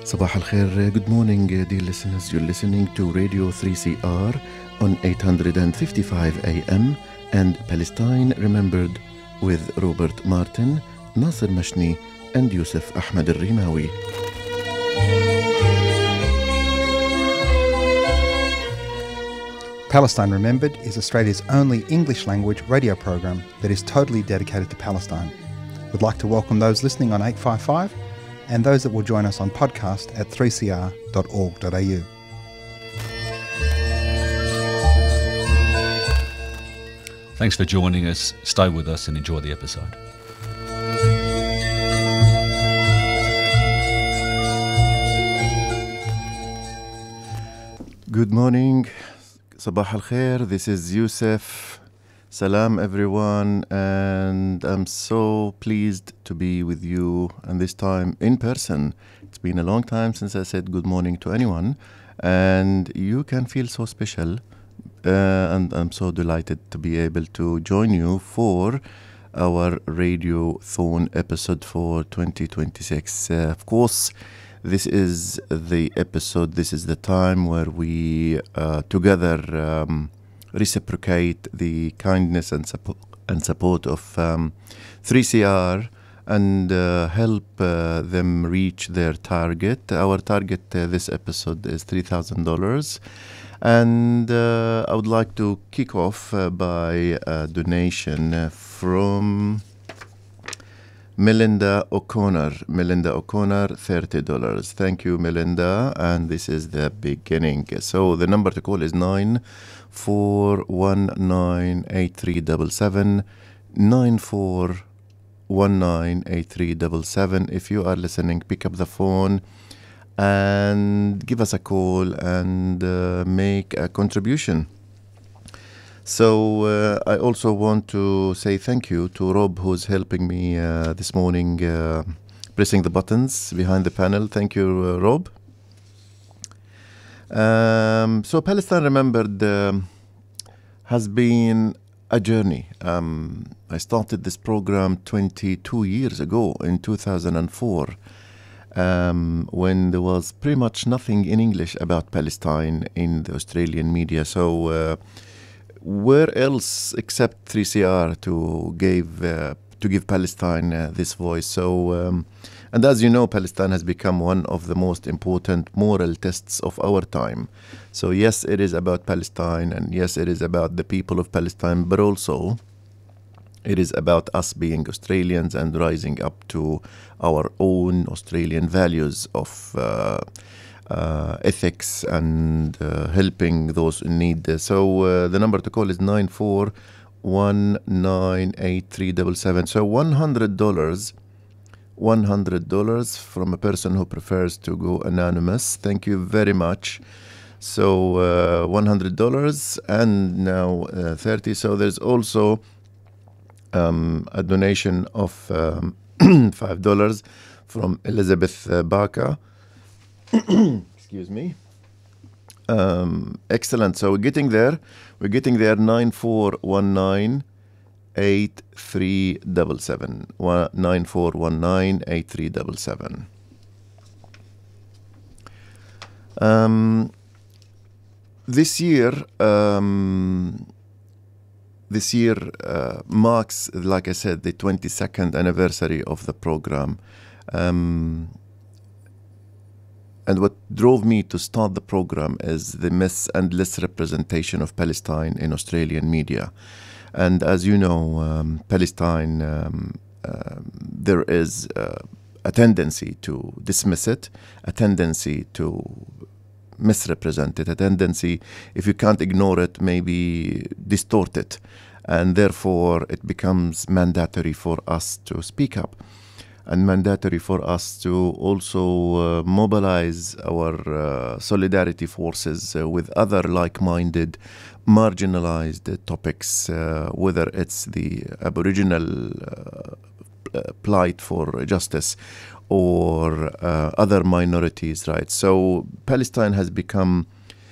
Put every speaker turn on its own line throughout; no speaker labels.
صباح الخير. Good morning, dear listeners. You're listening to Radio 3CR on 855 AM and Palestine Remembered with Robert Martin, Nasser Mashni and Yusuf Ahmed al-Rimawi.
Palestine Remembered is Australia's only English-language radio program that is totally dedicated to Palestine. We'd like to welcome those listening on 855 and those that will join us on podcast at 3cr.org.au.
Thanks for joining us. Stay with us and enjoy the episode.
Good morning. Sabah al-Khair. This is Yusuf. Salam everyone, and I'm so pleased to be with you, and this time in person. It's been a long time since I said good morning to anyone, and you can feel so special, and I'm so delighted to be able to join you for our Radiothon episode for 2026. Of course, this is the episode, this is the time where we together reciprocate the kindness and support of 3CR and help them reach their target. Our target this episode is $3,000, and I would like to kick off by a donation from Melinda O'Connor. Melinda O'Connor, $30. Thank you, Melinda. And this is the beginning. So the number to call is 94198377. 94198377. If you are listening, pick up the phone and give us a call and make a contribution. So I also want to say thank you to Rob, who's helping me this morning pressing the buttons behind the panel. Thank you, Rob. So Palestine Remembered has been a journey. I started this program 22 years ago in 2004 when there was pretty much nothing in English about Palestine in the Australian media. So where else except 3CR to give Palestine this voice? So, and as you know, Palestine has become one of the most important moral tests of our time. So yes, it is about Palestine, and yes, it is about the people of Palestine, but also it is about us being Australians and rising up to our own Australian values of ethics and helping those in need. So the number to call is 94198377. So $100 from a person who prefers to go anonymous. Thank you very much. So $100 and now 30. So there's also a donation of $5 from Elizabeth Baca. Excuse me. Excellent. So we're getting there. 94198377. 94198377. This year marks, like I said, the 22nd anniversary of the program. And what drove me to start the program is the mis and less representation of Palestine in Australian media. And as you know, Palestine, there is a tendency to dismiss it, a tendency to misrepresent it, a tendency, if you can't ignore it, maybe distort it. And therefore, it becomes mandatory for us to speak up, and mandatory for us to also mobilize our solidarity forces with other like-minded, marginalized topics, whether it's the Aboriginal plight for justice or other minorities' rights. So Palestine has become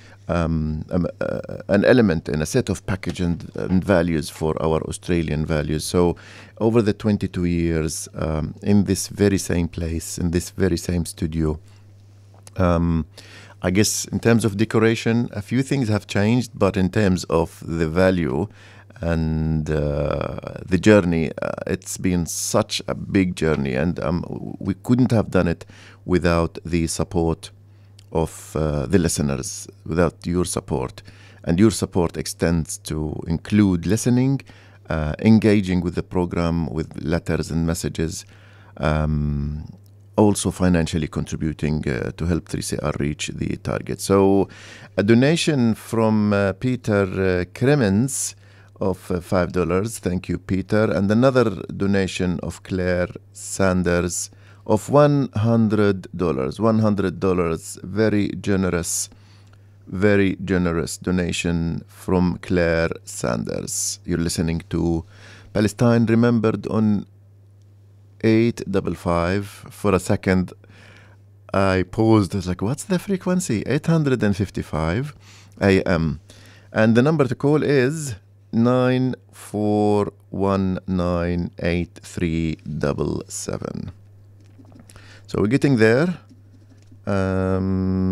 an element in a set of package and values for our Australian values. So over the 22 years, in this very same place, in this very same studio, I guess in terms of decoration, a few things have changed, but in terms of the value and the journey, it's been such a big journey, and we couldn't have done it without the support of the listeners, without your support. And your support extends to include listening, engaging with the program with letters and messages, also financially contributing to help 3CR reach the target. So a donation from Peter Cremens of $5. Thank you, Peter. And another donation of Claire Sanders of $100. $100. Very generous donation from Claire Sanders. You're listening to Palestine Remembered on 855. For a second, I paused. I was like, what's the frequency? 855 AM. And the number to call is 94198377. So we're getting there.